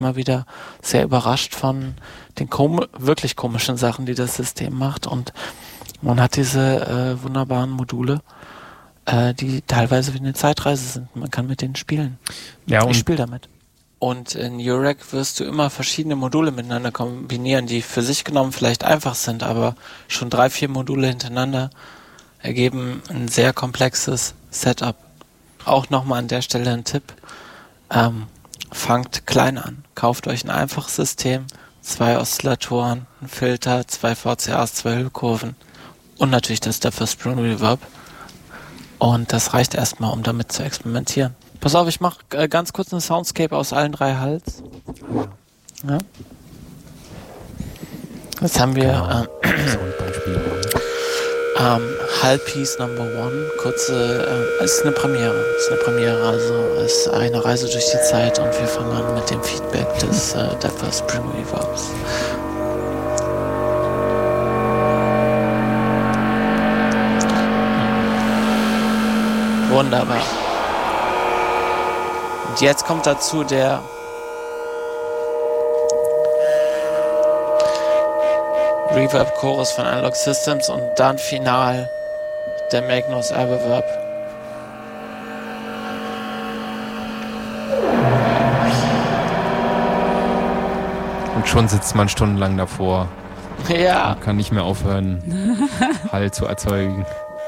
immer wieder sehr überrascht von den wirklich komischen Sachen, die das System macht. Und man hat diese wunderbaren Module, die teilweise wie eine Zeitreise sind. Man kann mit denen spielen. Ja, ich spiele damit. Und in Eurac wirst du immer verschiedene Module miteinander kombinieren, die für sich genommen vielleicht einfach sind, aber schon 3-4 Module hintereinander ergeben ein sehr komplexes Setup. Auch nochmal an der Stelle ein Tipp. Fangt klein an. Kauft euch ein einfaches System, 2 Oszillatoren, ein Filter, 2 VCAs, 2 Hüllkurven und natürlich das Depth Spring Reverb. Und das reicht erstmal, um damit zu experimentieren. Pass auf, ich mache ganz kurz eine Soundscape aus allen 3 Hals. Ja. Jetzt haben wir Hall-Piece Number 1, kurze, es ist eine Premiere, also es ist eine Reise durch die Zeit und wir fangen an mit dem Feedback des Depth Spring Reverbs. Wunderbar. Und jetzt kommt dazu der Reverb-Chorus von Analog Systems und dann final der Magnus Reverb. Und schon sitzt man stundenlang davor. Ja. Man kann nicht mehr aufhören, Hall zu erzeugen.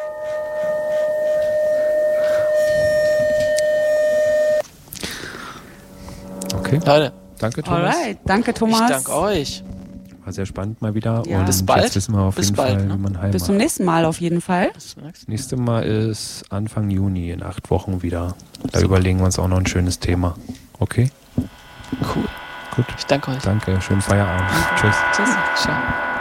Okay. Leute. Danke, Thomas. Alright, danke, Thomas. Ich danke euch. War sehr spannend mal wieder. Ja. Und Bis bald. jetzt wissen wir auf jeden Fall, wie man Heim Bis zum macht. nächsten Mal auf jeden Fall. Bis zum nächsten Das nächste Mal ist Anfang Juni, in 8 Wochen wieder. Da überlegen wir uns auch noch ein schönes Thema. Okay? Mal. Cool. Gut. Ich danke euch. Danke. Schönen Feierabend. Tschüss. Tschüss. Ciao.